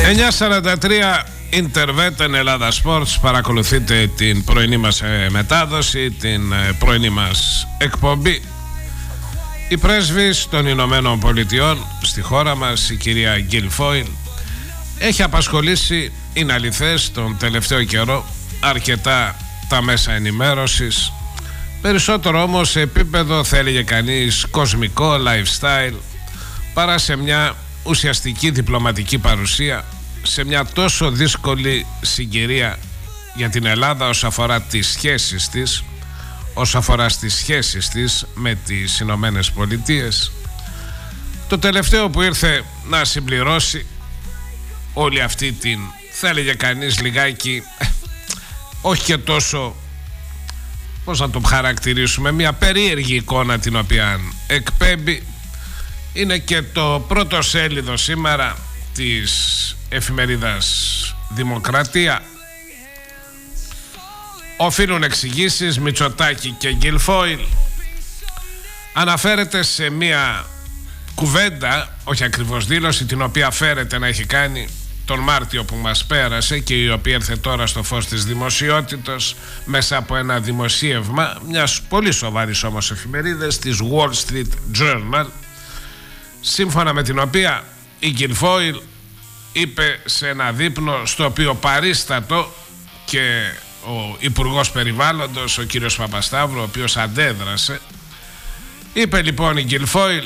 9:43 Interveten Ελλάδα Sports. Παρακολουθείτε την πρωινή μας μετάδοση, την πρωινή μας εκπομπή. Η πρέσβης των Ηνωμένων Πολιτειών στη χώρα μας, η κυρία Γκίλφόιλ, έχει απασχολήσει, είναι αληθές, τον τελευταίο καιρό αρκετά τα μέσα ενημέρωσης, περισσότερο όμως σε επίπεδο, θα έλεγε κανείς, κοσμικό, lifestyle, παρά σε μια ουσιαστική διπλωματική παρουσία σε μια τόσο δύσκολη συγκυρία για την Ελλάδα όσον αφορά τις σχέσεις της, όσον αφορά στις σχέσεις της με τις Ηνωμένες Πολιτείες. Το τελευταίο που ήρθε να συμπληρώσει όλη αυτή την, θα έλεγε κανείς, λιγάκι, όχι και τόσο, πώς να το χαρακτηρίσουμε, μια περίεργη εικόνα την οποία εκπέμπει, είναι και το πρώτο σέλιδο σήμερα της εφημερίδας Δημοκρατία. Οφείλουν εξηγήσεις Μητσοτάκη και Γκίλφόιλ. Αναφέρεται σε μια κουβέντα, όχι ακριβώς δήλωση, την οποία φέρεται να έχει κάνει τον Μάρτιο που μας πέρασε και η οποία έρθε τώρα στο φως της δημοσιότητας μέσα από ένα δημοσίευμα μιας πολύ σοβαρής όμως εφημερίδας, της Wall Street Journal, σύμφωνα με την οποία η Γκίλφόιλ είπε σε ένα δείπνο στο οποίο παρίστατο και ο Υπουργός Περιβάλλοντος, ο κύριος Παπασταύρου, ο οποίος αντέδρασε. Είπε λοιπόν η Γκίλφόιλ: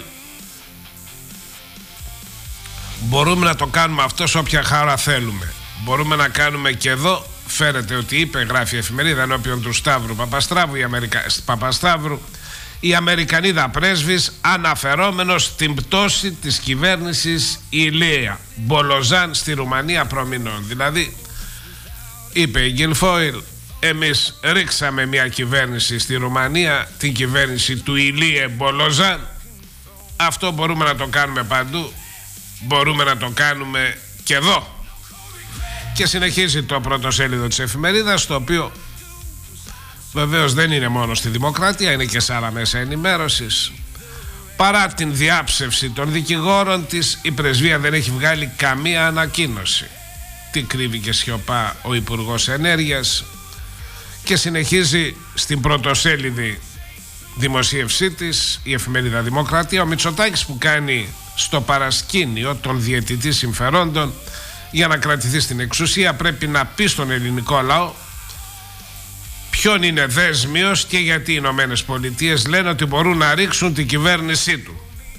μπορούμε να το κάνουμε αυτό σε όποια χώρα θέλουμε. Μπορούμε να κάνουμε και εδώ. Φέρεται ότι είπε, γράφει η εφημερίδα ενώπιον του Σταύρου Παπασταύρου, η Αμερικανίδα πρέσβης, αναφερόμενος στην πτώση της κυβέρνησης Ηλία Μπολοζάν στη Ρουμανία προμηνών. Δηλαδή, είπε η Γκίλφόιλ, εμείς ρίξαμε μια κυβέρνηση στη Ρουμανία, την κυβέρνηση του Ηλίε Μπολοζάν. Αυτό μπορούμε να το κάνουμε παντού, μπορούμε να το κάνουμε και εδώ. Και συνεχίζει το πρώτο σέλιδο της εφημερίδας, το οποίο βεβαίως δεν είναι μόνο στη Δημοκρατία, είναι και σε άλλα μέσα ενημέρωσης. Παρά την διάψευση των δικηγόρων της, η πρεσβεία δεν έχει βγάλει καμία ανακοίνωση. Τι κρύβει και σιωπά ο Υπουργός Ενέργειας. Και συνεχίζει στην πρωτοσέλιδη δημοσίευσή της η εφημερίδα Δημοκρατία, ο Μητσοτάκης που κάνει στο παρασκήνιο τον διαιτητή συμφερόντων για να κρατηθεί στην εξουσία, πρέπει να πει στον ελληνικό λαό ποιον είναι δέσμιος και γιατί οι Ηνωμένες Πολιτείες λένε ότι μπορούν να ρίξουν την κυβέρνησή του.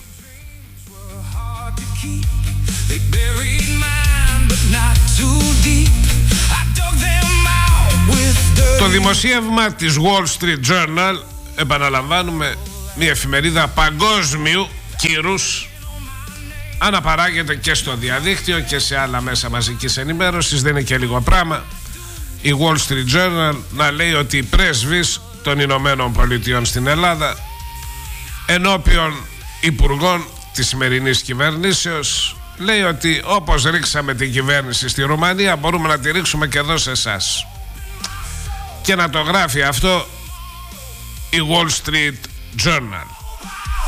Το δημοσίευμα της Wall Street Journal, επαναλαμβάνουμε, μια εφημερίδα παγκόσμιου κύρους, αναπαράγεται και στο διαδίκτυο και σε άλλα μέσα μαζικής ενημέρωσης. Δεν είναι και λίγο πράγμα η Wall Street Journal να λέει ότι η πρέσβης των Ηνωμένων Πολιτειών στην Ελλάδα ενώπιον υπουργών της σημερινής κυβερνήσεως λέει ότι όπως ρίξαμε την κυβέρνηση στη Ρουμανία μπορούμε να τη ρίξουμε και εδώ σε εσάς. Και να το γράφει αυτό η Wall Street Journal.